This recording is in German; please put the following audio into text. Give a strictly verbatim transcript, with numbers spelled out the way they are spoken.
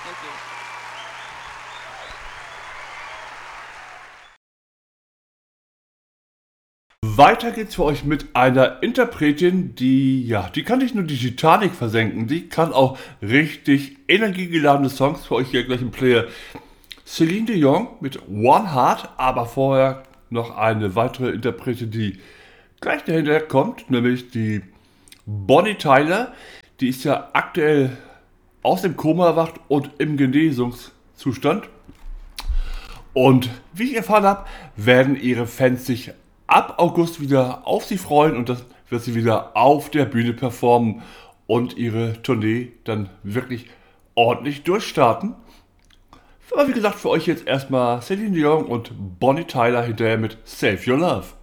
Okay. Weiter geht's für euch mit einer Interpretin, die, ja, die kann nicht nur die Titanic versenken, die kann auch richtig energiegeladene Songs für euch hier gleich im Player. Celine Dion mit One Heart, aber vorher noch eine weitere Interpretin, die gleich dahinter kommt, nämlich die Bonnie Tyler. Die ist ja aktuell aus dem Koma erwacht und im Genesungszustand. Und wie ich erfahren habe, werden ihre Fans sich ab August wieder auf sie freuen und das wird sie wieder auf der Bühne performen und ihre Tournee dann wirklich ordentlich durchstarten. Aber wie gesagt, für euch jetzt erstmal Celine Dion und Bonnie Tyler hinterher mit Save Your Love.